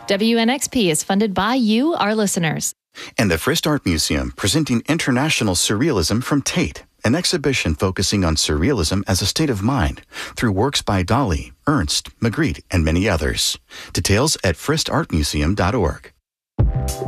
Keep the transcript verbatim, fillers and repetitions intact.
W N X P is funded by you, our listeners. And the Frist Art Museum, presenting International Surrealism from Tate, an exhibition focusing on surrealism as a state of mind through works by Dali, Ernst, Magritte, and many others. Details at frist art museum dot org.